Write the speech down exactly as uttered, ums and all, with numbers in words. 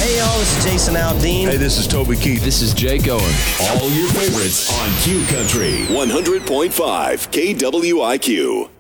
Hey, y'all, this is Jason Aldean. Hey, this is Toby Keith. This is Jake Owen. All your favorites on Q Country one hundred point five K W I Q.